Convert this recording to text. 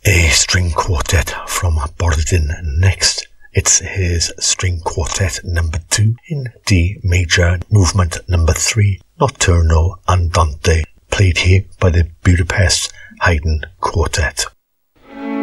A string quartet from Borodin next. It's his string quartet number 2 in D major, movement number 3, Notturno Andante, played here by the Budapest Haydn Quartet.